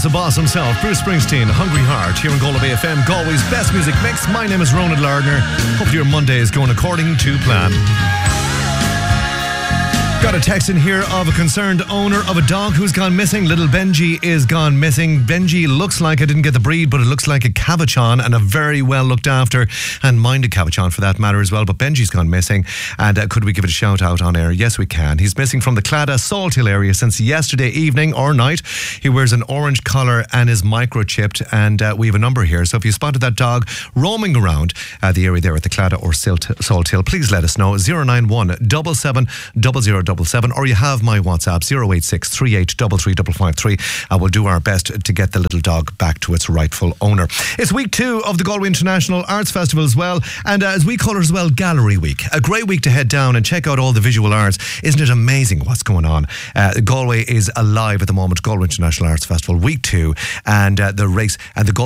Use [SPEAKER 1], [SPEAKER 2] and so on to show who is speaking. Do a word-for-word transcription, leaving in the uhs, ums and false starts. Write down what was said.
[SPEAKER 1] course, the boss himself, Bruce Springsteen, Hungry Heart, here in Galway Bay F M, Galway's best music mix. My name is Ronan Lardner. Hopefully your Monday is going according to plan. Got a text in here of a concerned owner of a dog who's gone missing. Little Benji is gone missing. Benji looks like, I didn't get the breed, but it looks like a Cavachon and a very well looked after and minded Cavachon for that matter as well. But Benji's gone missing, and uh, could we give it a shout out on air? Yes, we can. He's missing from the Claddagh Salt Hill area since yesterday evening or night. He wears an orange collar and is microchipped, and uh, we have a number here. So if you spotted that dog roaming around uh, the area there at the Claddagh or Salt Hill, please let us know. zero nine one seven seven zero zero zero seven, or you have my WhatsApp zero eight six three eight three three five five three. I will do our best to get the little dog back to its rightful owner. It's week two of the Galway International Arts Festival as well, and uh, as we call it as well, Gallery Week. A great week to head down and check out all the visual arts. Isn't it amazing what's going on? Uh, Galway is alive at the moment. Galway International Arts Festival week two, and uh, the race and the Galway